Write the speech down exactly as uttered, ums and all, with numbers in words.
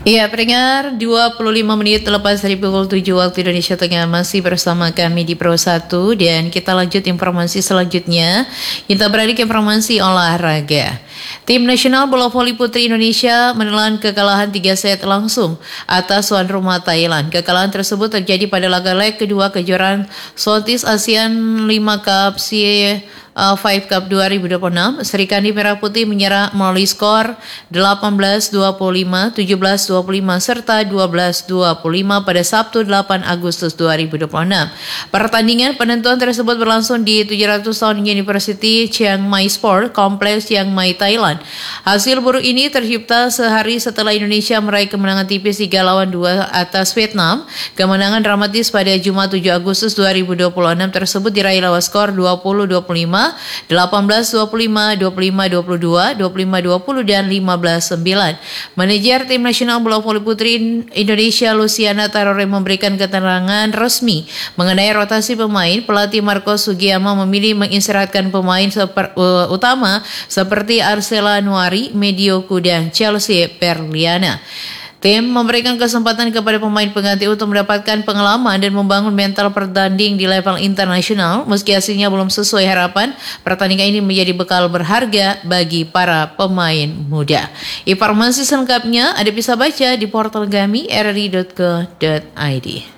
Iya, pendengar, dua puluh lima menit lepas dari pukul tujuh waktu Indonesia Tengah masih bersama kami di Pro satu dan kita lanjut informasi selanjutnya. Kita beralih ke informasi olahraga. Tim nasional bola voli putri Indonesia menelan kekalahan tiga set langsung atas tuan rumah Thailand. Kekalahan tersebut terjadi pada laga leg kedua kejuaraan Southeast Asian lima Cup C lima Cup dua ribu dua puluh enam. Sri Kandi Merah Putih menyerah melalui skor delapan belas dua puluh lima, tujuh belas dua puluh lima serta dua belas dua puluh lima pada Sabtu delapan Agustus dua ribu dua puluh enam. Pertandingan penentuan tersebut berlangsung di tujuh ratus tahun University Chiang Mai Sport Complex Chiang Mai, Thailand. Hasil buruk ini tercipta sehari setelah Indonesia meraih kemenangan tipis tiga lawan dua atas Vietnam. Kemenangan dramatis pada Jumat tujuh Agustus dua ribu dua puluh enam tersebut diraih lewat skor dua puluh dua puluh lima, delapan belas dua puluh lima, dua puluh lima dua puluh dua, dua puluh lima dua puluh dan lima belas sembilan. Manajer tim nasional bola voli putri Indonesia Luciana Tarore memberikan keterangan resmi mengenai rotasi pemain. Pelatih Marcos Sugiyama memilih mengistirahatkan pemain seper, uh, utama seperti Arcela Nuari, Medioku dan Chelsea Perliana. Tim memberikan kesempatan kepada pemain pengganti untuk mendapatkan pengalaman dan membangun mental bertanding di level internasional. Meski hasilnya belum sesuai harapan, pertandingan ini menjadi bekal berharga bagi para pemain muda. Informasi selengkapnya Anda bisa baca di portal kami r r i dot co dot i d.